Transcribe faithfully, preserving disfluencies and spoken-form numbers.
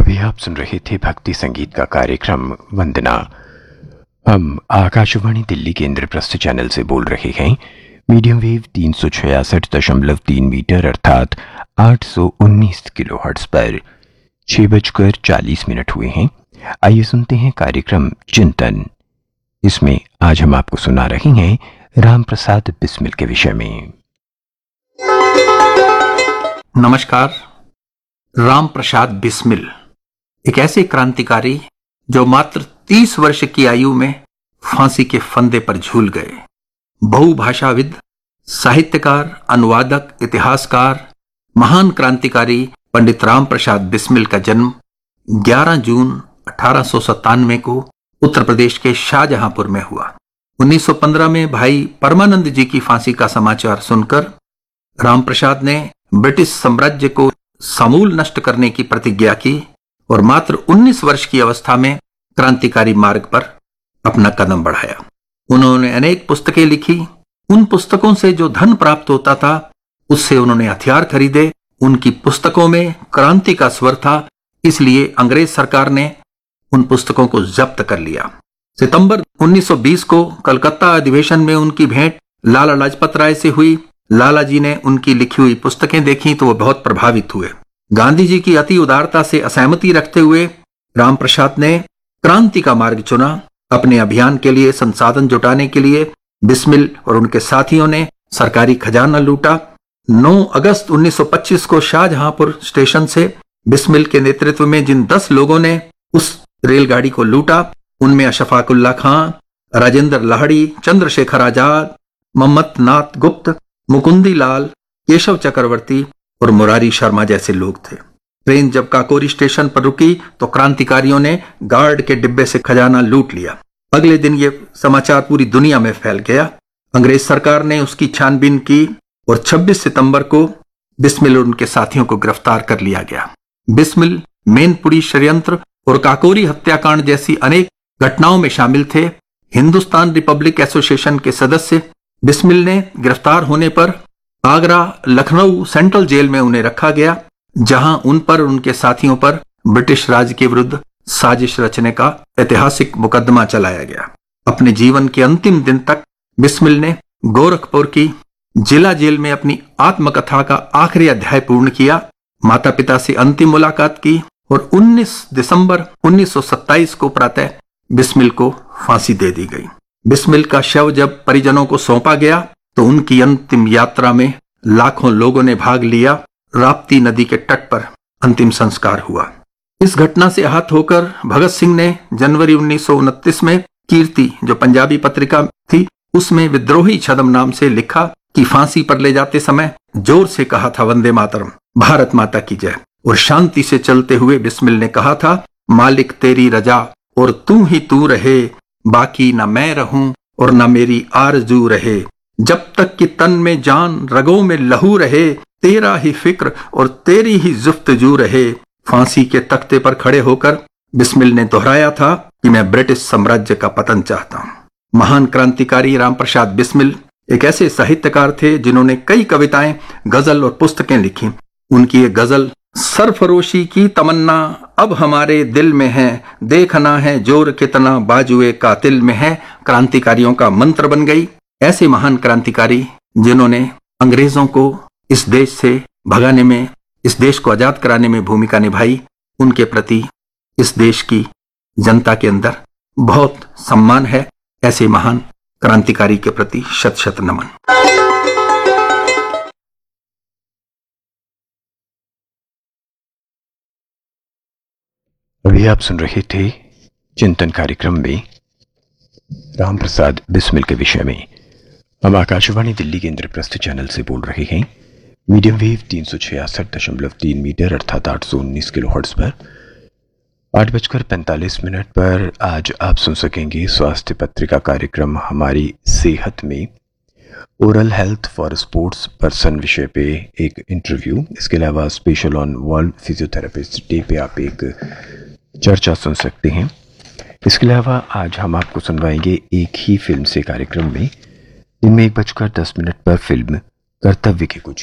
अभी आप सुन रहे थे भक्ति संगीत का कार्यक्रम वंदना। हम आकाशवाणी दिल्ली के इंद्रप्रस्थ चैनल से बोल रहे हैं। मीडियम वेव तीन सौ छियासठ दशमलव तीन मीटर अर्थात आठ सौ उन्नीस किलो हर्ट्ज पर छह बजकर चालीस मिनट हुए हैं। आइए सुनते हैं कार्यक्रम चिंतन। इसमें आज हम आपको सुना रहे हैं राम प्रसाद बिस्मिल के विषय में। नमस्कार। राम प्रसाद बिस्मिल एक ऐसे क्रांतिकारी जो मात्र तीस वर्ष की आयु में फांसी के फंदे पर झूल गए। बहुभाषाविद, साहित्यकार, अनुवादक, इतिहासकार, महान क्रांतिकारी पंडित राम प्रसाद बिस्मिल का जन्म ग्यारह जून अठारह सौ सत्तानवे को उत्तर प्रदेश के शाहजहांपुर में हुआ। उन्नीस सौ पंद्रह में भाई परमानंद जी की फांसी का समाचार सुनकर राम प्रसाद ने ब्रिटिश साम्राज्य को समूल नष्ट करने की प्रतिज्ञा की और मात्र उन्नीस वर्ष की अवस्था में क्रांतिकारी मार्ग पर अपना कदम बढ़ाया। उन्होंने अनेक पुस्तकें लिखी। उन पुस्तकों से जो धन प्राप्त होता था उससे उन्होंने हथियार खरीदे। उनकी पुस्तकों में क्रांति का स्वर था, इसलिए अंग्रेज सरकार ने उन पुस्तकों को जब्त कर लिया। सितंबर उन्नीस सौ बीस को कलकत्ता अधिवेशन में उनकी भेंट लाला लाजपत राय से हुई। लाला जी ने उनकी लिखी हुई पुस्तकें देखी तो वो बहुत प्रभावित हुए। गांधी जी की अति उदारता से असहमति रखते हुए राम प्रसाद ने क्रांति का मार्ग चुना। अपने अभियान के लिए संसाधन जुटाने के लिए बिस्मिल और उनके साथियों ने सरकारी खजाना लूटा। नौ अगस्त उन्नीस सौ पच्चीस को शाहजहांपुर स्टेशन से बिस्मिल के नेतृत्व में जिन दस लोगों ने उस रेलगाड़ी को लूटा उनमें अशफाकुल्ला खां, राजेंद्र लाहिड़ी, चंद्रशेखर आजाद, मम्मत नाथ गुप्त, मुकुंदी लाल, केशव चक्रवर्ती और मुरारी शर्मा जैसे लोग थे। ट्रेन जब काकोरी स्टेशन पर रुकी तो क्रांतिकारियों ने गार्ड के डिब्बे से खजाना लूट लिया। अगले दिन ये समाचार पूरी दुनिया में फैल गया। अंग्रेज सरकार ने उसकी छानबीन की और छब्बीस सितंबर को बिस्मिल और उनके साथियों को गिरफ्तार कर लिया गया। बिस्मिल मैनपुरी षड्यंत्र और काकोरी हत्याकांड जैसी अनेक घटनाओं में शामिल थे। हिंदुस्तान रिपब्लिक एसोसिएशन के सदस्य बिस्मिल ने गिरफ्तार होने पर आगरा लखनऊ सेंट्रल जेल में उन्हें रखा गया, जहां उन पर और उनके साथियों पर ब्रिटिश राज के विरुद्ध साजिश रचने का ऐतिहासिक मुकदमा चलाया गया। अपने जीवन के अंतिम दिन तक बिस्मिल ने गोरखपुर की जिला जेल में अपनी आत्मकथा का आखिरी अध्याय पूर्ण किया। माता पिता से अंतिम मुलाकात की और उन्नीस दिसंबर उन्नीस सौ सत्ताईस को प्रातः बिस्मिल को फांसी दे दी गई। बिस्मिल का शव जब परिजनों को सौंपा गया तो उनकी अंतिम यात्रा में लाखों लोगों ने भाग लिया। राप्ती नदी के तट पर अंतिम संस्कार हुआ। इस घटना से आहत होकर भगत सिंह ने जनवरी उन्नीस सौ उनतीस में कीर्ति, जो पंजाबी पत्रिका थी, उसमें विद्रोही छदम नाम से लिखा कि फांसी पर ले जाते समय जोर से कहा था वंदे मातरम, भारत माता की जय। और शांति से चलते हुए बिस्मिल ने कहा था, मालिक तेरी रजा और तू ही तू रहे, बाकी न मैं रहूं और न मेरी आरजू रहे, जब तक कि तन में जान रगों में लहू रहे, तेरा ही फिक्र और तेरी ही जुफ्तजू रहे। फांसी के तख्ते पर खड़े होकर बिस्मिल ने दोहराया था कि मैं ब्रिटिश साम्राज्य का पतन चाहता हूं। महान क्रांतिकारी राम प्रसाद बिस्मिल एक ऐसे साहित्यकार थे जिन्होंने कई कविताएं, गजल और पुस्तकें लिखी। उनकी एक गजल, सरफरोशी की तमन्ना अब हमारे दिल में है, देखना है जोर कितना बाजुए कातिल में है, क्रांतिकारियों का मंत्र बन गई। ऐसे महान क्रांतिकारी जिन्होंने अंग्रेजों को इस देश से भगाने में, इस देश को आजाद कराने में भूमिका निभाई, उनके प्रति इस देश की जनता के अंदर बहुत सम्मान है। ऐसे महान क्रांतिकारी के प्रति शत शत नमन। अभी आप सुन रहे थे चिंतन कार्यक्रम में राम प्रसाद बिस्मिल के विषय में। हम आकाशवाणी दिल्ली के इंद्रप्रस्थ चैनल से बोल रहे हैं। मीडियम वेव तीन सौ छियासठ दशमलव तीन मीटर अर्थात आठ सौ उन्नीस किलो हर्ट्ज पर आठ बजकर पैंतालीस मिनट पर आज आप सुन सकेंगे स्वास्थ्य पत्रिका कार्यक्रम हमारी सेहत में oral health for sports person विषय पे एक इंटरव्यू। इसके अलावा special on world physiotherapist day पे आप एक चर्चा सुन सकते हैं। इसके अलावा आज हम आपको सुनवाएंगे एक ही फिल्म से कार्यक्रम में दिन में एक बजकर दस मिनट पर फिल्म कर्तव्य के कुछ